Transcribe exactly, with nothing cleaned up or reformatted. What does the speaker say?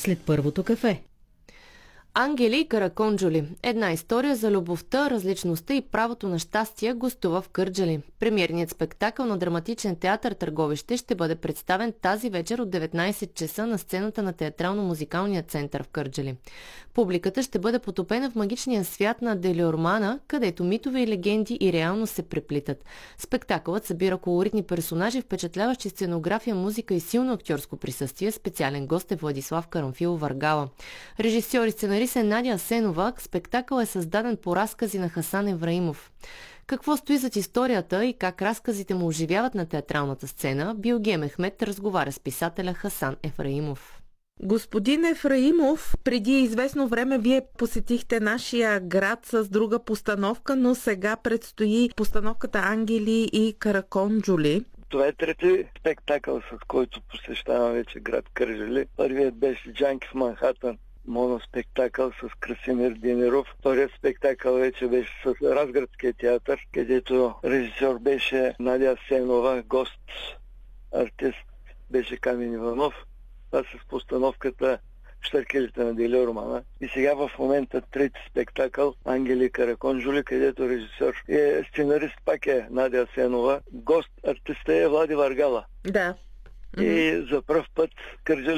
след първото кафе. Ангели и Караконджули. Една история за любовта, различността и правото на щастие гостува в Кърджали. Премиерният спектакъл на Драматичен театър Търговище ще бъде представен тази вечер от деветнайсет часа на сцената на Театрално-музикалния център в Кърджали. Публиката ще бъде потопена в магичния свят на Делиормана, където митове и легенди и реално се преплитат. Спектакълът събира колоритни персонажи, впечатляващи сценография, музика и силно актьорско присъствие. Специален гост е Владислав Карамфилов Варгала. Режисьор и сценарист е Надя Асенова. Спектакъл е създаден по разкази на Хасан Евраимов. Какво стои зад историята и как разказите му оживяват на театралната сцена, Билги Мехмед разговаря с писателя Хасан Ефраимов. Господин Ефраимов, преди известно време вие посетихте нашия град с друга постановка, но сега предстои постановката Ангели и Караконджули. Това е трети спектакъл, с който посещавам вече град Кърджали. Първият беше Джанки в Манхатън, моноспектакъл с Красимир Динеров. Вторият спектакъл вече беше с Разградския театър, където режисьор беше Надя Асенова, гост артист беше Камен Иванов. Това с постановката Щъркелите на Делиормана. И сега в момента трети спектакъл Ангели и Караконджули, където режисьор е сценарист пак е Надя Асенова. Гост артиста е Влади Варгала. Да. И за пръв път Кърджали